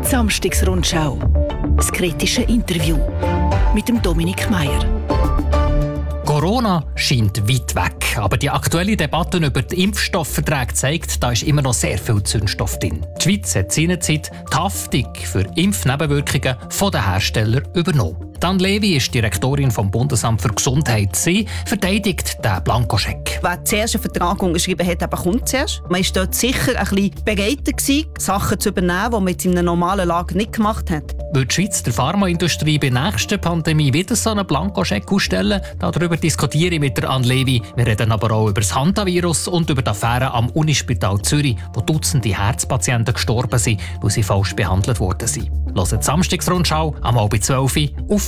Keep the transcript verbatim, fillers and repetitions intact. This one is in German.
Samstagsrundschau. Das kritische Interview mit dem Dominik Meier. Corona scheint weit weg, aber die aktuelle Debatte über die Impfstoffverträge zeigt, da ist immer noch sehr viel Zündstoff drin. Die Schweiz hat seinerzeit die Haftung für Impfnebenwirkungen von den Herstellern übernommen. Dan Levy ist Direktorin vom Bundesamt für Gesundheit. Sie verteidigt den Blankoscheck. Wer zuerst einen Vertrag unterschrieben hat, eben kommt zuerst. Man war dort sicher ein bisschen bereiter gewesen, Sachen zu übernehmen, die man jetzt in einer normalen Lage nicht gemacht hat. Würde die Schweiz der Pharmaindustrie bei der nächsten Pandemie wieder so einen Blankoscheck ausstellen? Darüber diskutiere ich mit der Anne Levy. Wir reden aber auch über das Hantavirus und über die Affäre am Unispital Zürich, wo Dutzende Herzpatienten gestorben sind, weil sie falsch behandelt worden sind. Hört die Samstagsrundschau am halb zwölf auf